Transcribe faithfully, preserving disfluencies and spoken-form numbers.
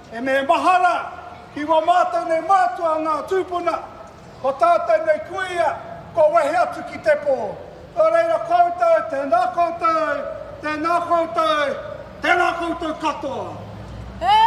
E me mahara ki wa mātou nei mātua ngā tūpuna. Ko tātou nei kuia, ko wehe atu ki te pō. O reira koutou, tēnā koutou, tēnā koutou, tēnā koutou katoa.